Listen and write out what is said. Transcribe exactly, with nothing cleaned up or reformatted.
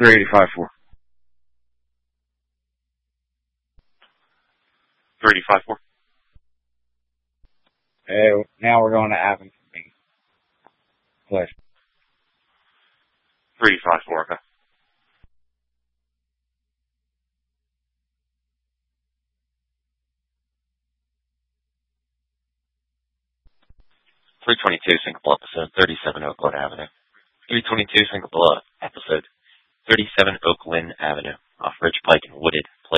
three eighty-five four. three eighty-five four. Hey, now we're going to Avenue. Pleasure. three eighty-five four, okay. three twenty-two Singapore episode thirty-seven Oakland Avenue. three twenty-two Singapore episode thirty-seven Oakland Avenue off Ridge Pike and Wooded.